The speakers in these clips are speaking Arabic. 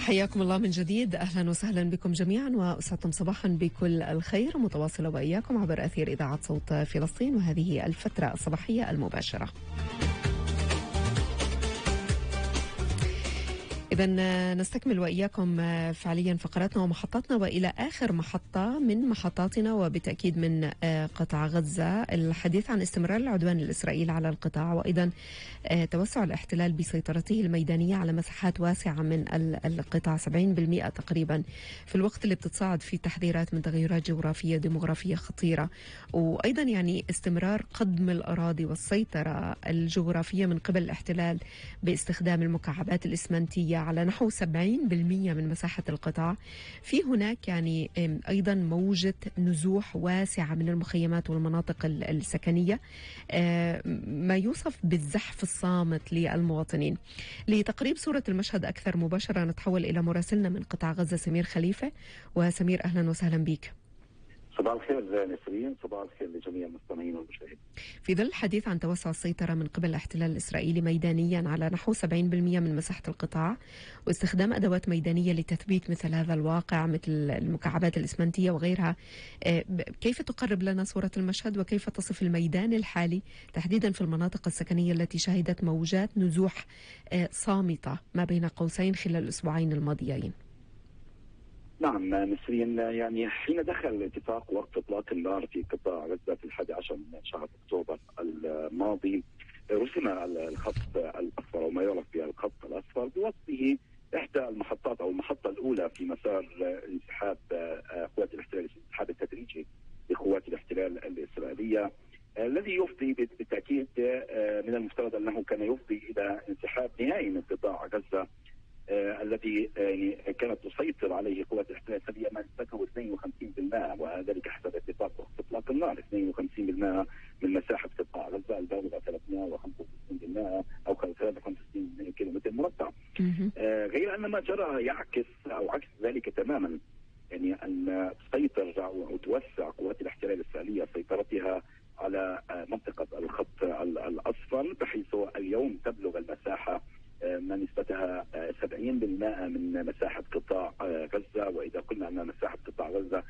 حياكم الله من جديد، أهلا وسهلا بكم جميعا وأسعدتم صباحا بكل الخير، متواصلة وإياكم عبر أثير إذاعة صوت فلسطين، وهذه الفترة الصباحية المباشرة. إذن نستكمل وإياكم فعليا فقراتنا ومحطاتنا، وإلى آخر محطة من محطاتنا وبالتأكيد من قطاع غزة، الحديث عن استمرار العدوان الإسرائيلي على القطاع، وأيضا توسع الاحتلال بسيطرته الميدانية على مساحات واسعة من القطاع 70% تقريبا، في الوقت اللي بتتصاعد فيه تحذيرات من تغيرات جغرافية ديموغرافية خطيرة، وأيضا يعني استمرار قدم الأراضي والسيطرة الجغرافية من قبل الاحتلال باستخدام المكعبات الإسمنتية على نحو 70% من مساحة القطاع. في هناك يعني أيضا موجة نزوح واسعة من المخيمات والمناطق السكنية، ما يوصف بالزحف الصامت للمواطنين. لتقريب صورة المشهد أكثر مباشرة نتحول إلى مراسلنا من قطاع غزة سمير خليفة. وسمير أهلا وسهلا بك. صباح الخير نسرين، صباح الخير لجميع المستمعين والمشاهدين. في ظل الحديث عن توسع السيطرة من قبل الاحتلال الإسرائيلي ميدانيا على نحو 70% من مساحة القطاع، واستخدام أدوات ميدانية لتثبيت مثل هذا الواقع مثل المكعبات الإسمنتية وغيرها، كيف تقرب لنا صورة المشهد وكيف تصف الميدان الحالي تحديدا في المناطق السكنية التي شهدت موجات نزوح صامتة ما بين قوسين خلال الأسبوعين الماضيين؟ نعم نسرين، يعني حين دخل اتفاق وقف اطلاق النار في قطاع غزه في 11 من شهر اكتوبر الماضي، رسم الخط الاصفر وما يعرف بالخط الاصفر بوصفه احدى المحطات او المحطه الاولى في مسار انسحاب قوات الاحتلال، الانسحاب التدريجي لقوات الاحتلال الاسرائيليه، الذي يفضي بالتاكيد من المفترض انه كان يفضي الى انسحاب نهائي من قطاع غزه الذي يعني كانت تسيطر عليه قوات الاحتلال الاسرائيليه ما نسبته 52%، وذلك حسب اتفاق اطلاق النار. 52% من مساحه قطاع غزه البالغه 365% او 365 كيلومتر مربع. غير ان ما جرى يعكس او عكس ذلك تماما، يعني ان تسيطر او توسع قوات الاحتلال الاسرائيليه سيطرتها على منطقه الخط الاصفر، بحيث اليوم تبلغ المساحه ما نسبتها 70% من مساحة قطاع غزة. وإذا قلنا أن مساحة قطاع غزة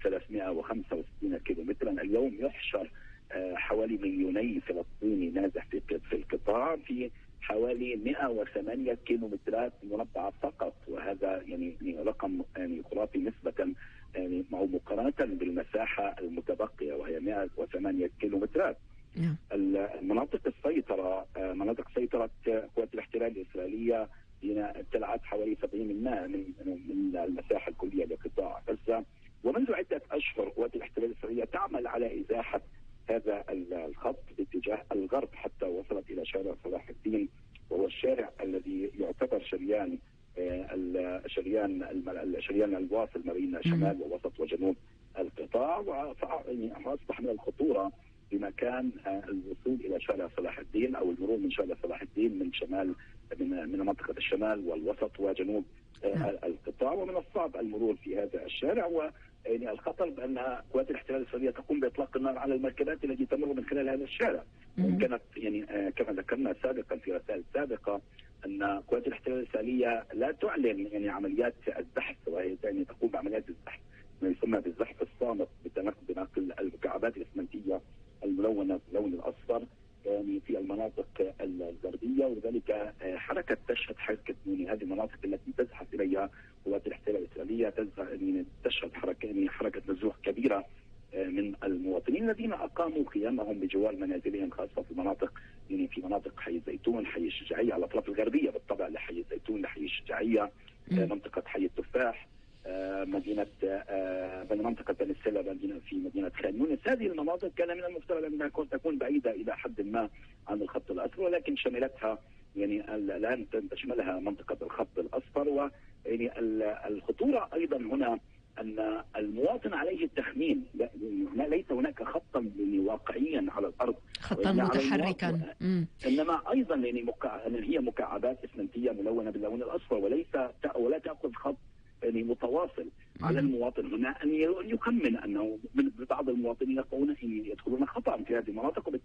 365 كيلومترا، اليوم يحشر حوالي 2,000,000 فلسطيني نازح في القطاع في حوالي 108 كيلومترات مربعة فقط، وهذا يعني رقم يعني خرافي نسبة يعني مقارنة بالمساحة المتبقية وهي 108 كيلومترات. المناطق السيطرة، مناطق سيطرة قوات الاحتلال الإسرائيلية تلعب حوالي 70% من المساحة الكلية لقطاع غزة، ومنذ عدة أشهر قوات الاحتلال الإسرائيلية تعمل على إزاحة هذا الخط باتجاه الغرب حتى وصلت إلى شارع صلاح الدين، وهو الشارع الذي يعتبر شريان الواصل ما بين شمال ووسط وجنوب القطاع، وأصبح من الخطورة بمكان الوصول الى شارع صلاح الدين او المرور من شارع صلاح الدين من شمال من منطقه الشمال والوسط وجنوب القطاع، ومن الصعب المرور في هذا الشارع. ويعني الخطر بان قوات الاحتلال الاسرائيليه تقوم باطلاق النار على المركبات التي تمر من خلال هذا الشارع. وان كانت يعني كما ذكرنا سابقا في رسائل سابقه ان قوات الاحتلال الاسرائيليه لا تعلن يعني عمليات الزحف، وهي يعني تقوم بعمليات الزحف ما يسمى بالزحف الصامت بنقل المكعبات الاسمنتيه الملونه باللون الاصفر يعني في المناطق الغربيه، ولذلك حركه تشهد حركه يعني هذه المناطق التي تزحف اليها قوات الاحتلال الاسرائيليه تشهد حركه نزوح كبيره من المواطنين الذين اقاموا خيامهم بجوار منازلهم، خاصه في مناطق يعني في مناطق حي الزيتون، حي الشجاعيه، على الاطراف الغربيه بالطبع لحي الزيتون، لحي الشجاعيه، منطقه حي التفاح، مدينة منطقة بني السلة في مدينة خان يونس. هذه المناطق كان من المفترض أنها تكون بعيدة إلى حد ما عن الخط الأصفر، ولكن شملتها يعني الآن تشملها منطقة الخط الأصفر. ويعني الخطورة أيضا هنا أن المواطن عليه التخمين، ليس هناك خطا واقعيا على الأرض خطا متحركا، إنما أيضا يعني هي مكعبات إسمنتية ملونة باللون الأصفر، ولا تأخذ خط يعني متواصل. على المواطن هنا أن يخمن أنه من بعض المواطنين يدخلون خطأ في هذه المناطق،